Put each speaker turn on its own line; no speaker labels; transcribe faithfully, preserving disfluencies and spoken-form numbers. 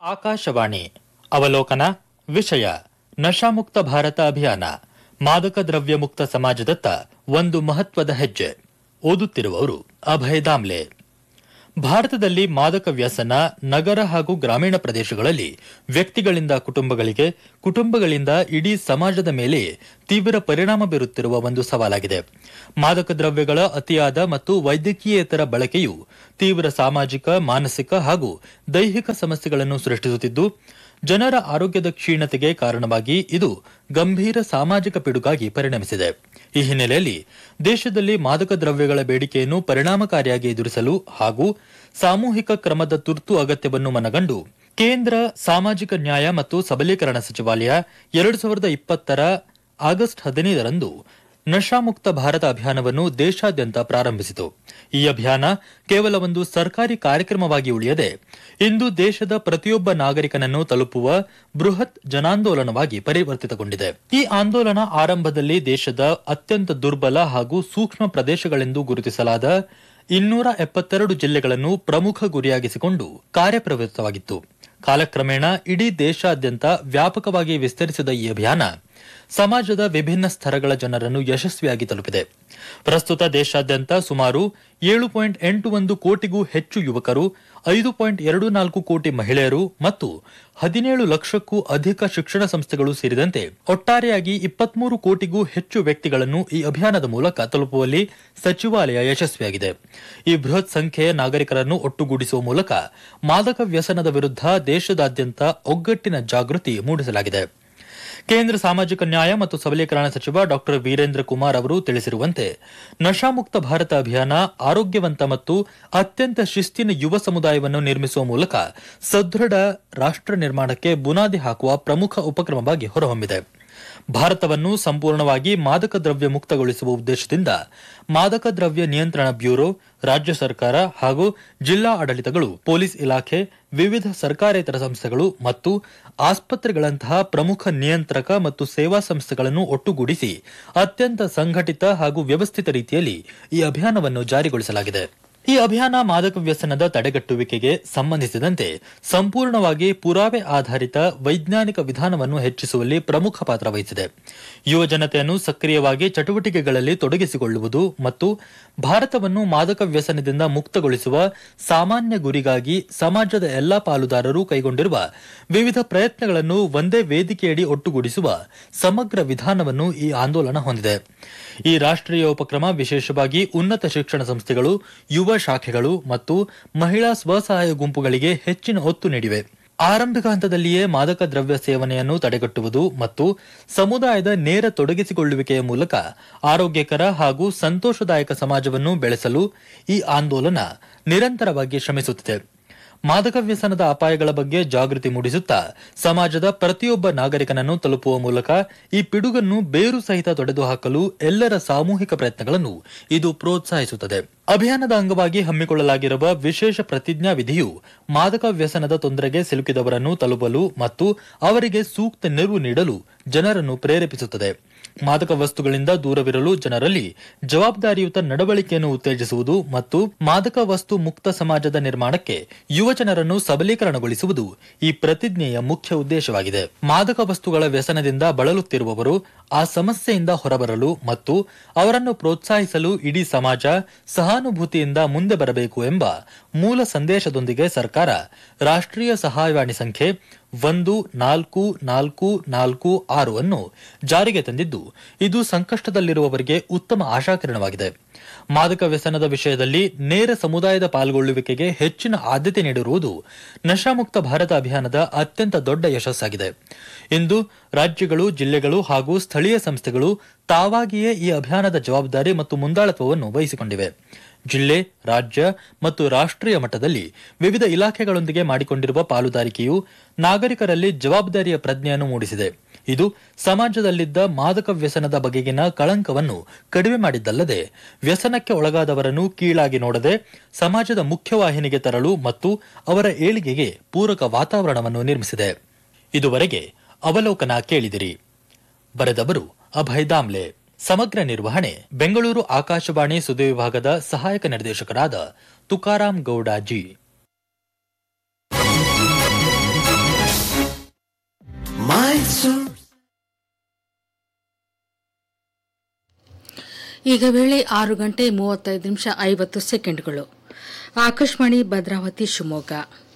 ಆಕಾಶವಾಣಿ ಅವಲೋಕನ ವಿಷಯ ನಶಾಮುಕ್ತ ಭಾರತ ಅಭಿಯಾನ ಮಾದಕ ದ್ರವ್ಯ ಮುಕ್ತ ಸಮಾಜದತ್ತ ಒಂದು ಮಹತ್ವದ ಹೆಜ್ಜೆ. ಓದುತ್ತಿರುವವರು ಅಭಯ್ ದಾಮ್ಲೆ. ಭಾರತದಲ್ಲಿ ಮಾದಕ ವ್ಯಸನ ನಗರ ಹಾಗೂ ಗ್ರಾಮೀಣ ಪ್ರದೇಶಗಳಲ್ಲಿ ವ್ಯಕ್ತಿಗಳಿಂದ ಕುಟುಂಬಗಳಿಗೆ, ಕುಟುಂಬಗಳಿಂದ ಇಡೀ ಸಮಾಜದ ಮೇಲೆ ತೀವ್ರ ಪರಿಣಾಮ ಬೀರುತ್ತಿರುವ ಒಂದು ಸವಾಲಾಗಿದೆ. ಮಾದಕ ದ್ರವ್ಯಗಳ ಅತಿಯಾದ ಮತ್ತು ವೈದ್ಯಕೀಯೇತರ ಬಳಕೆಯು ತೀವ್ರ ಸಾಮಾಜಿಕ, ಮಾನಸಿಕ ಹಾಗೂ ದೈಹಿಕ ಸಮಸ್ಯೆಗಳನ್ನು ಸೃಷ್ಟಿಸುತ್ತಿದ್ದು, ಜನರ ಆರೋಗ್ಯದ ಕ್ಷೀಣತೆಗೆ ಕಾರಣವಾಗಿ ಇದು ಗಂಭೀರ ಸಾಮಾಜಿಕ ಪಿಡುಗಾಗಿ ಪರಿಣಮಿಸಿದೆ. ಈ ಹಿನ್ನೆಲೆಯಲ್ಲಿ ದೇಶದಲ್ಲಿ ಮಾದಕ ದ್ರವ್ಯಗಳ ಬೇಡಿಕೆಯನ್ನು ಪರಿಣಾಮಕಾರಿಯಾಗಿ ಎದುರಿಸಲು ಹಾಗೂ ಸಾಮೂಹಿಕ ಕ್ರಮದ ತುರ್ತು ಅಗತ್ಯವನ್ನು ಮನಗಂಡು ಕೇಂದ್ರ ಸಾಮಾಜಿಕ ನ್ಯಾಯ ಮತ್ತು ಸಬಲೀಕರಣ ಸಚಿವಾಲಯ ಎರಡು ಸಾವಿರದ ಇಪ್ಪತ್ತರ ಆಗಸ್ಟ್ ಹದಿನೈದರಂದು ನಶಾಮುಕ್ತ ಭಾರತ ಅಭಿಯಾನವನ್ನು ದೇಶಾದ್ಯಂತ ಪ್ರಾರಂಭಿಸಿತು. ಈ ಅಭಿಯಾನ ಕೇವಲ ಒಂದು ಸರ್ಕಾರಿ ಕಾರ್ಯಕ್ರಮವಾಗಿ ಉಳಿಯದೆ ಇಂದು ದೇಶದ ಪ್ರತಿಯೊಬ್ಬ ನಾಗರಿಕನನ್ನು ತಲುಪುವ ಬೃಹತ್ ಜನಾಂದೋಲನವಾಗಿ ಪರಿವರ್ತಿತಗೊಂಡಿದೆ. ಈ ಆಂದೋಲನ ಆರಂಭದಲ್ಲಿ ದೇಶದ ಅತ್ಯಂತ ದುರ್ಬಲ ಹಾಗೂ ಸೂಕ್ಷ್ಮ ಪ್ರದೇಶಗಳೆಂದು ಗುರುತಿಸಲಾದ ಇನ್ನೂರ ಎಪ್ಪತ್ತೆರಡು ಜಿಲ್ಲೆಗಳನ್ನು ಪ್ರಮುಖ ಗುರಿಯಾಗಿಸಿಕೊಂಡು ಕಾರ್ಯಪ್ರವೃತ್ತವಾಗಿತ್ತು. ಕಾಲಕ್ರಮೇಣ ಇಡೀ ದೇಶಾದ್ಯಂತ ವ್ಯಾಪಕವಾಗಿ ವಿಸ್ತರಿಸಿದ ಈ ಅಭಿಯಾನ ಸಮಾಜದ ವಿಭಿನ್ನ ಸ್ತರಗಳ ಜನರನ್ನು ಯಶಸ್ವಿಯಾಗಿ ತಲುಪಿದೆ. ಪ್ರಸ್ತುತ ದೇಶಾದ್ಯಂತ ಸುಮಾರು ಏಳು ಪಾಯಿಂಟ್ ಎಂಟು ಒಂದು ಕೋಟಿಗೂ ಹೆಚ್ಚು ಯುವಕರು, ಐದು ಪಾಯಿಂಟ್ ಎರಡು ನಾಲ್ಕು ಕೋಟಿ ಮಹಿಳೆಯರು ಮತ್ತು ಹದಿನೇಳು ಲಕ್ಷಕ್ಕೂ ಅಧಿಕ ಶಿಕ್ಷಣ ಸಂಸ್ಥೆಗಳು ಸೇರಿದಂತೆ ಒಟ್ಟಾರೆಯಾಗಿ ಇಪ್ಪತ್ಮೂರು ಕೋಟಿಗೂ ಹೆಚ್ಚು ವ್ಯಕ್ತಿಗಳನ್ನು ಈ ಅಭಿಯಾನದ ಮೂಲಕ ತಲುಪುವಲ್ಲಿ ಸಚಿವಾಲಯ ಯಶಸ್ವಿಯಾಗಿದೆ. ಈ ಬೃಹತ್ ಸಂಖ್ಯೆಯ ನಾಗರಿಕರನ್ನು ಒಟ್ಟುಗೂಡಿಸುವ ಮೂಲಕ ಮಾದಕ ವ್ಯಸನದ ವಿರುದ್ಧ ದೇಶದಾದ್ಯಂತ ಒಗ್ಗಟ್ಟಿನ ಜಾಗೃತಿ ಮೂಡಿಸಲಾಗಿದೆ. ಕೇಂದ್ರ ಸಾಮಾಜಿಕ ನ್ಯಾಯ ಮತ್ತು ಸಬಲೀಕರಣ ಸಚಿವ ಡಾ ವೀರೇಂದ್ರ ಕುಮಾರ್ ಅವರು ತಿಳಿಸಿರುವಂತೆ, ನಶಾಮುಕ್ತ ಭಾರತ ಅಭಿಯಾನ ಆರೋಗ್ಯವಂತ ಮತ್ತು ಅತ್ಯಂತ ಶಿಸ್ತಿನ ಯುವ ಸಮುದಾಯವನ್ನು ನಿರ್ಮಿಸುವ ಮೂಲಕ ಸದೃಢ ರಾಷ್ಟ್ರ ನಿರ್ಮಾಣಕ್ಕೆ ಬುನಾದಿ ಹಾಕುವ ಪ್ರಮುಖ ಉಪಕ್ರಮವಾಗಿ ಹೊರಹೊಮ್ಮಿದೆ. ಭಾರತವನ್ನು ಸಂಪೂರ್ಣವಾಗಿ ಮಾದಕ ದ್ರವ್ಯ ಮುಕ್ತಗೊಳಿಸುವ ಉದ್ದೇಶದಿಂದ ಮಾದಕ ದ್ರವ್ಯ ನಿಯಂತ್ರಣ ಬ್ಯೂರೋ, ರಾಜ್ಯ ಸರ್ಕಾರ ಹಾಗೂ ಜಿಲ್ಲಾ ಆಡಳಿತಗಳು, ಪೊಲೀಸ್ ಇಲಾಖೆ, ವಿವಿಧ ಸರ್ಕಾರೇತರ ಸಂಸ್ಥೆಗಳು ಮತ್ತು ಆಸ್ಪತ್ರೆಗಳಂತಹ ಪ್ರಮುಖ ನಿಯಂತ್ರಕ ಮತ್ತು ಸೇವಾ ಸಂಸ್ಥೆಗಳನ್ನು ಒಟ್ಟುಗೂಡಿಸಿ ಅತ್ಯಂತ ಸಂಘಟಿತ ಹಾಗೂ ವ್ಯವಸ್ಥಿತ ರೀತಿಯಲ್ಲಿ ಈ ಅಭಿಯಾನವನ್ನು ಜಾರಿಗೊಳಿಸಲಾಗಿದೆ. ಈ ಅಭಿಯಾನ ಮಾದಕ ವ್ಯಸನದ ತಡೆಗಟ್ಟುವಿಕೆಗೆ ಸಂಬಂಧಿಸಿದಂತೆ ಸಂಪೂರ್ಣವಾಗಿ ಪುರಾವೆ ಆಧಾರಿತ ವೈಜ್ಞಾನಿಕ ವಿಧಾನವನ್ನು ಹೆಚ್ಚಿಸುವಲ್ಲಿ ಪ್ರಮುಖ ಪಾತ್ರ ವಹಿಸಿದೆ. ಯುವ ಜನತೆಯನ್ನು ಸಕ್ರಿಯವಾಗಿ ಚಟುವಟಿಕೆಗಳಲ್ಲಿ ತೊಡಗಿಸಿಕೊಳ್ಳುವುದು ಮತ್ತು ಭಾರತವನ್ನು ಮಾದಕ ವ್ಯಸನದಿಂದ ಮುಕ್ತಗೊಳಿಸುವ ಸಾಮಾನ್ಯ ಗುರಿಗಾಗಿ ಸಮಾಜದ ಎಲ್ಲಾ ಪಾಲುದಾರರು ಕೈಗೊಂಡಿರುವ ವಿವಿಧ ಪ್ರಯತ್ನಗಳನ್ನು ಒಂದೇ ವೇದಿಕೆಯಡಿ ಒಟ್ಟುಗೂಡಿಸುವ ಸಮಗ್ರ ವಿಧಾನವನ್ನು ಈ ಆಂದೋಲನ ಹೊಂದಿದೆ. ಈ ರಾಷ್ಟ್ರೀಯ ಉಪಕ್ರಮ ವಿಶೇಷವಾಗಿ ಉನ್ನತ ಶಿಕ್ಷಣ ಸಂಸ್ಥೆಗಳು, ಯುವ ಶಾಖೆಗಳು ಮತ್ತು ಮಹಿಳಾ ಸ್ವಸಹಾಯ ಗುಂಪುಗಳಿಗೆ ಹೆಚ್ಚಿನ ಒತ್ತು ನೀಡಿವೆ. ಆರಂಭಿಕ ಹಂತದಲ್ಲಿಯೇ ಮಾದಕ ದ್ರವ್ಯ ಸೇವನೆಯನ್ನು ತಡೆಗಟ್ಟುವುದು ಮತ್ತು ಸಮುದಾಯದ ನೇರ ತೊಡಗಿಸಿಕೊಳ್ಳುವಿಕೆಯ ಮೂಲಕ ಆರೋಗ್ಯಕರ ಹಾಗೂ ಸಂತೋಷದಾಯಕ ಸಮಾಜವನ್ನು ಬೆಳೆಸಲು ಈ ಆಂದೋಲನ ನಿರಂತರವಾಗಿ ಶ್ರಮಿಸುತ್ತಿದೆ. ಮಾದಕ ವ್ಯಸನದ ಅಪಾಯಗಳ ಬಗ್ಗೆ ಜಾಗೃತಿ ಮೂಡಿಸುತ್ತಾ ಸಮಾಜದ ಪ್ರತಿಯೊಬ್ಬ ನಾಗರಿಕನನ್ನು ತಲುಪುವ ಮೂಲಕ ಈ ಪಿಡುಗನ್ನು ಬೇರು ಸಹಿತ ತೊಡೆದುಹಾಕಲು ಎಲ್ಲರ ಸಾಮೂಹಿಕ ಪ್ರಯತ್ನಗಳನ್ನು ಇದು ಪ್ರೋತ್ಸಾಹಿಸುತ್ತದೆ. ಅಭಿಯಾನದ ಅಂಗವಾಗಿ ಹಮ್ಮಿಕೊಳ್ಳಲಾಗಿರುವ ವಿಶೇಷ ಪ್ರತಿಜ್ಞಾ ವಿಧಿಯು ಮಾದಕ ವ್ಯಸನದ ತೊಂದರೆಗೆ ಸಿಲುಕಿದವರನ್ನು ತಲುಪಲು ಮತ್ತು ಅವರಿಗೆ ಸೂಕ್ತ ನೆರವು ನೀಡಲು ಜನರನ್ನು ಪ್ರೇರೇಪಿಸುತ್ತದೆ. ಮಾದಕ ವಸ್ತುಗಳಿಂದ ದೂರವಿರಲು ಜನರಲ್ಲಿ ಜವಾಬ್ದಾರಿಯುತ ನಡವಳಿಕೆಯನ್ನು ಉತ್ತೇಜಿಸುವುದು ಮತ್ತು ಮಾದಕ ವಸ್ತು ಮುಕ್ತ ಸಮಾಜದ ನಿರ್ಮಾಣಕ್ಕೆ ಯುವ ಜನರನ್ನು ಸಬಲೀಕರಣಗೊಳಿಸುವುದು ಈ ಪ್ರತಿಜ್ಞೆಯ ಮುಖ್ಯ ಉದ್ದೇಶವಾಗಿದೆ. ಮಾದಕ ವಸ್ತುಗಳ ವ್ಯಸನದಿಂದ ಬಳಲುತ್ತಿರುವವರು ಆ ಸಮಸ್ಯೆಯಿಂದ ಹೊರಬರಲು ಮತ್ತು ಅವರನ್ನು ಪ್ರೋತ್ಸಾಹಿಸಲು ಇಡೀ ಸಮಾಜ ಸಹಾನುಭೂತಿಯಿಂದ ಮುಂದೆ ಬರಬೇಕು ಎಂಬ ಮೂಲ ಸಂದೇಶದೊಂದಿಗೆ ಸರ್ಕಾರ ರಾಷ್ಟ್ರೀಯ ಸಹಾಯವಾಣಿ ಸಂಖ್ಯೆ ಒಂದು ನಾಲ್ಕು ನಾಲ್ಕು ನಾಲ್ಕು ಆರು ಅನ್ನು ಜಾರಿಗೆ ತಂದಿದ್ದು, ಇದು ಸಂಕಷ್ಟದಲ್ಲಿರುವವರಿಗೆ ಉತ್ತಮ ಆಶಾಕಿರಣವಾಗಿದೆ. ಮಾದಕ ವ್ಯಸನದ ವಿಷಯದಲ್ಲಿ ನೇರ ಸಮುದಾಯದ ಪಾಲ್ಗೊಳ್ಳುವಿಕೆಗೆ ಹೆಚ್ಚಿನ ಆದ್ಯತೆ ನೀಡಿರುವುದು ನಶಾಮುಕ್ತ ಭಾರತ ಅಭಿಯಾನದ ಅತ್ಯಂತ ದೊಡ್ಡ ಯಶಸ್ಸಾಗಿದೆ. ಇಂದು ರಾಜ್ಯಗಳು, ಜಿಲ್ಲೆಗಳು ಹಾಗೂ ಸ್ಥಳೀಯ ಸಂಸ್ಥೆಗಳು ತಾವಾಗಿಯೇ ಈ ಅಭಿಯಾನದ ಜವಾಬ್ದಾರಿ ಮತ್ತು ಮುಂದಾಳತ್ವವನ್ನು ವಹಿಸಿಕೊಂಡಿವೆ. ಜಿಲ್ಲೆ, ರಾಜ್ಯ ಮತ್ತು ರಾಷ್ಟ್ರೀಯ ಮಟ್ಟದಲ್ಲಿ ವಿವಿಧ ಇಲಾಖೆಗಳೊಂದಿಗೆ ಮಾಡಿಕೊಂಡಿರುವ ಪಾಲುದಾರಿಕೆಯು ನಾಗರಿಕರಲ್ಲಿ ಜವಾಬ್ದಾರಿಯ ಪ್ರಜ್ಞೆಯನ್ನು ಮೂಡಿಸಿದೆ. ಇದು ಸಮಾಜದಲ್ಲಿದ್ದ ಮಾದಕ ವ್ಯಸನದ ಬಗೆಗಿನ ಕಳಂಕವನ್ನು ಕಡಿಮೆ ಮಾಡಿದ್ದಲ್ಲದೆ ವ್ಯಸನಕ್ಕೆ ಒಳಗಾದವರನ್ನು ಕೀಳಾಗಿ ನೋಡದೆ ಸಮಾಜದ ಮುಖ್ಯವಾಹಿನಿಗೆ ತರಲು ಮತ್ತು ಅವರ ಏಳಿಗೆಗೆ ಪೂರಕ ವಾತಾವರಣವನ್ನು ನಿರ್ಮಿಸಿದೆ. ಇದುವರೆಗೆ ಅವಲೋಕನ ಕೇಳಿದಿರಿ. ಬರೆದವರು ಅಭಯ್ ದಾಮ್ಲೆ. ಸಮಗ್ರ ನಿರ್ವಹಣೆ ಬೆಂಗಳೂರು ಆಕಾಶವಾಣಿ ಸುದ್ದಿ ವಿಭಾಗದ ಸಹಾಯಕ ನಿರ್ದೇಶಕರಾದ ತುಕಾರಾಂ ಗೌಡ ಜಿ.
ಈಗ ವೇಳೆ ಆರು ಗಂಟೆ ಮೂವತ್ತೈದು ನಿಮಿಷ ಐವತ್ತು ಸೆಕೆಂಡ್ಗಳು. ಆಕಾಶವಾಣಿ ಭದ್ರಾವತಿ ಶಿವಮೊಗ್ಗ.